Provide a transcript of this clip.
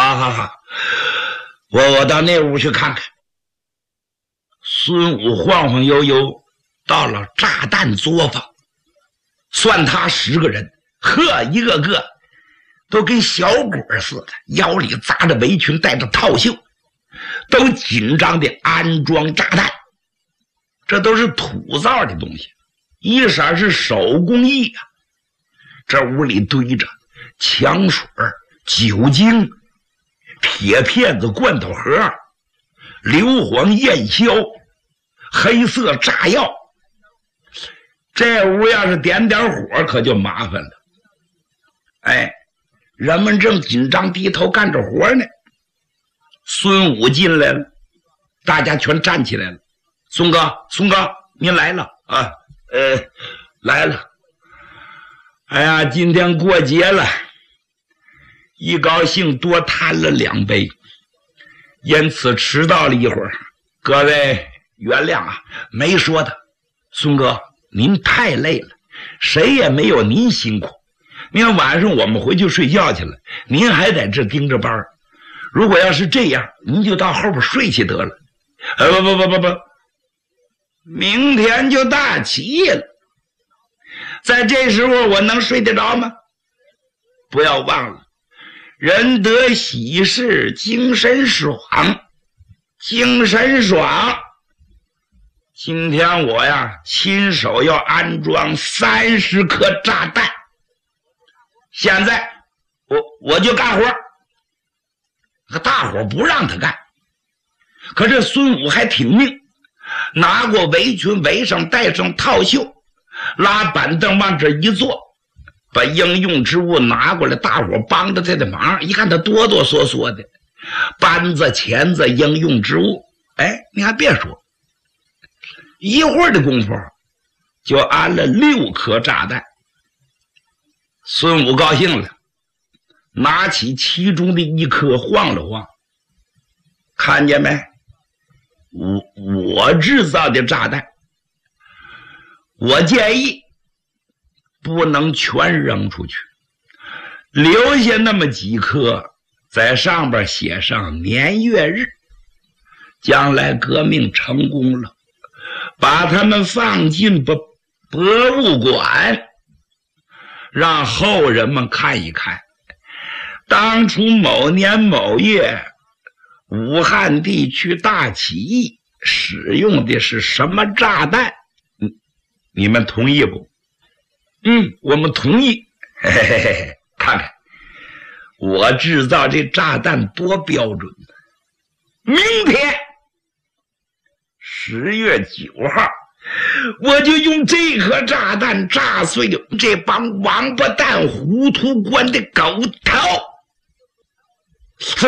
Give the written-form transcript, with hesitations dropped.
好，我到那屋去看看。孙武晃晃悠悠到了炸弹作坊，算他10个人，呵，一个个都跟小鬼似的，腰里扎着围裙，戴着套袖，都紧张地安装炸弹。这都是土造的东西，一色是手工艺啊。这屋里堆着枪水、酒精、铁片子、罐头盒、硫磺、焰硝、黑色炸药。这屋要是点火可就麻烦了。哎，人们正紧张低头干着活呢。孙武进来了，大家全站起来了。孙哥，您来了啊？来了。哎呀，今天过节了，一高兴多贪了2杯，因此迟到了一会儿，各位原谅啊，没说的。孙哥，您太累了，谁也没有您辛苦。明天晚上我们回去睡觉去了，您还在这盯着班。如果要是这样，您就到后边睡去得了。不，明天就大起了，在这时候我能睡得着吗？不要忘了，人得喜事精神爽，精神爽。今天我呀亲手要安装30颗炸弹，现在我就干活。大伙不让他干，可这孙武还挺命，拿过围裙围上，带上套袖，拉板凳往这一坐，把应用之物拿过来，大伙帮着他的忙。一看他哆哆嗦嗦的，扳子、钳子、应用之物，哎，你还别说，一会儿的功夫就安了6颗炸弹。孙武高兴了，拿起其中的1颗晃了晃，看见没？我制造的炸弹，我建议不能全扔出去，留下那么几颗，在上边写上年月日，将来革命成功了，把它们放进博物馆，让后人们看一看，当初某年某月武汉地区大起义使用的是什么炸弹？你们同意不？我们同意。嘿嘿嘿，看看我制造这炸弹多标准。明天10月9号，我就用这颗炸弹炸碎这帮王八蛋糊涂官的狗头。